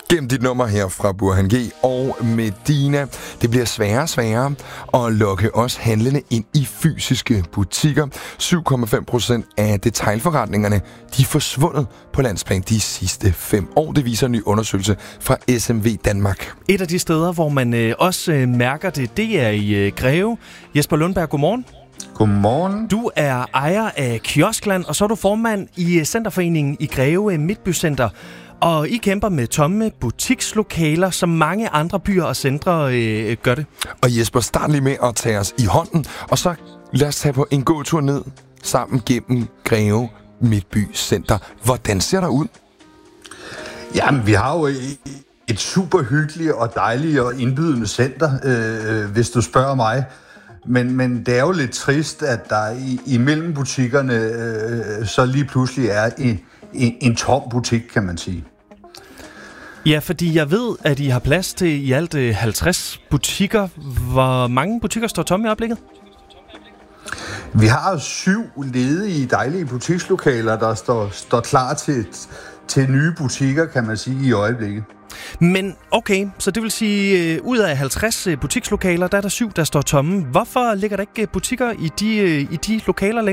Gennem dit nummer her fra Burhan G og Medina. Det bliver sværere og sværere at lokke os handlende ind i fysiske butikker. 7,5% af detailforretningerne de er forsvundet på landsplan de sidste 5 år. Det viser en ny undersøgelse fra SMV Danmark. Et af de steder, hvor man også mærker det er i Greve. Jesper Lundberg, godmorgen. Godmorgen. Du er ejer af Kioskland, og så er du formand i Centerforeningen i Greve Midtbycenter. Og I kæmper med tomme butikslokaler, som mange andre byer og centre gør det. Og Jesper, start lige med at tage os i hånden, og så lad os tage på en gåtur ned sammen gennem Greve Midtbycenter. Hvordan ser der ud? Jamen, vi har jo et super hyggeligt og dejligt og indbydende center, hvis du spørger mig. Men det er jo lidt trist, at der imellem butikkerne så lige pludselig er en tom butik, kan man sige. Ja, fordi jeg ved, at I har plads til i alt 50 butikker. Hvor mange butikker står tomme i øjeblikket? Vi har 7 ledige, dejlige butikslokaler, der står klar til nye butikker, kan man sige, i øjeblikket. Men okay, så det vil sige, ud af 50 butikslokaler, der er der 7, der står tomme. Hvorfor ligger der ikke butikker i de lokaler længere?